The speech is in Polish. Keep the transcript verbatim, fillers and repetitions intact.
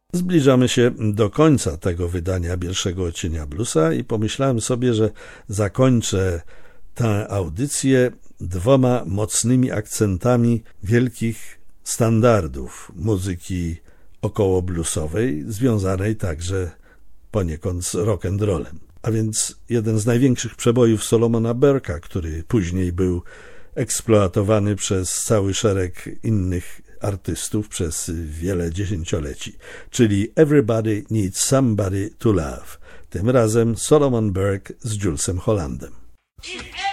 Zbliżamy się do końca tego wydania Pierwszego Odcienia Bluesa i pomyślałem sobie, że zakończę tę audycję dwoma mocnymi akcentami wielkich standardów muzyki około bluesowej, związanej także poniekąd z rock'n'rollem. A więc jeden z największych przebojów Solomona Burke'a, który później był eksploatowany przez cały szereg innych artystów przez wiele dziesięcioleci, czyli Everybody Needs Somebody to Love. Tym razem Solomon Burke z Julesem Hollandem.